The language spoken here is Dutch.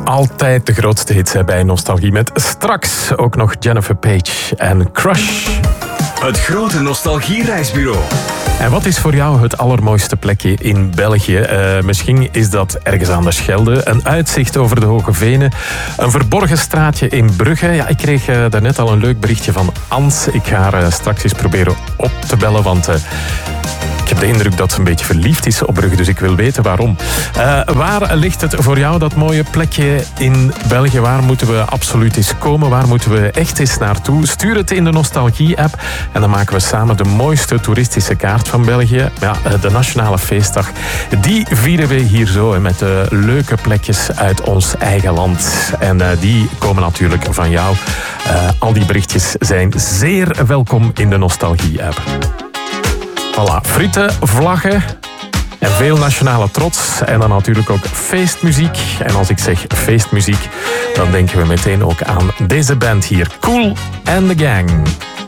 Altijd de grootste hits bij Nostalgie. Met straks ook nog Jennifer Page en Crush. Het grote nostalgiereisbureau. En wat is voor jou het allermooiste plekje in België? Misschien is dat ergens aan de Schelde, een uitzicht over de Hoge Venen, een verborgen straatje in Brugge. Ja, ik kreeg daarnet al een leuk berichtje van Ans. Ik ga haar straks eens proberen op te bellen, want ik heb de indruk dat ze een beetje verliefd is op Brugge, dus ik wil weten waarom. Waar ligt het voor jou, dat mooie plekje in België? Waar moeten we absoluut eens komen? Waar moeten we echt eens naartoe? Stuur het in de Nostalgie-app en dan maken we samen de mooiste toeristische kaart van België. Ja, de Nationale Feestdag, die vieren we hier zo met leuke plekjes uit ons eigen land. En die komen natuurlijk van jou. Al die berichtjes zijn zeer welkom in de Nostalgie-app. Voilà, frieten, vlaggen en veel nationale trots. En dan natuurlijk ook feestmuziek. En als ik zeg feestmuziek, dan denken we meteen ook aan deze band hier. Kool and the Gang.